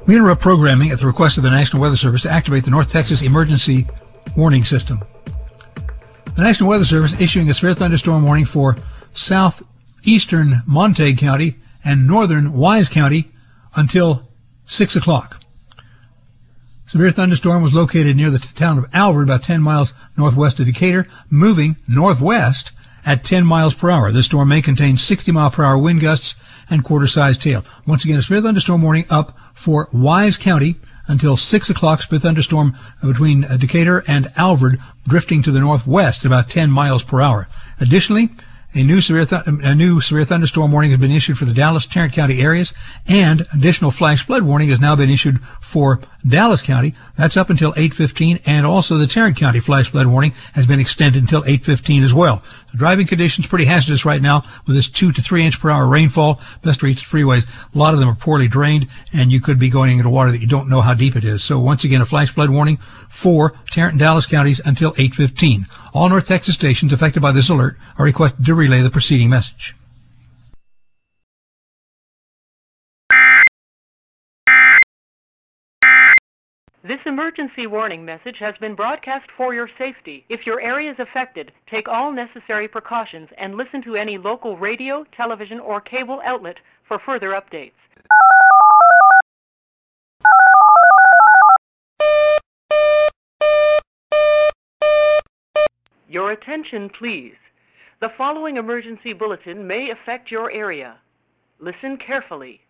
We interrupt programming at the request of the National Weather Service to activate the North Texas Emergency Warning System. The National Weather Service issuing a severe thunderstorm warning for southeastern Montague County and northern Wise County until 6 o'clock. Severe thunderstorm was located near the town of Alvord, about 10 miles northwest of Decatur, moving northwest at 10 miles per hour. This storm may contain 60-mile-per-hour wind gusts and quarter-sized hail. Once again, a severe thunderstorm warning up for Wise County until 6 o'clock. Severe thunderstorm between Decatur and Alvord, drifting to the northwest at about 10 miles per hour. Additionally, a new severe thunderstorm warning has been issued for the Dallas, Tarrant County areas, and additional flash flood warning has now been issued for Dallas County. That's up until 8:15, and also the Tarrant County flash flood warning has been extended until 8:15 as well. The driving conditions pretty hazardous right now with this 2 to 3 inch per hour rainfall. Best to reach the freeways. A lot of them are poorly drained, and you could be going into water that you don't know how deep it is. So once again, a flash flood warning for Tarrant and Dallas counties until 8:15. All North Texas stations affected by this alert are requested to relay the preceding message. This emergency warning message has been broadcast for your safety. If your area is affected, take all necessary precautions and listen to any local radio, television, or cable outlet for further updates. Your attention, please. The following emergency bulletin may affect your area. Listen carefully.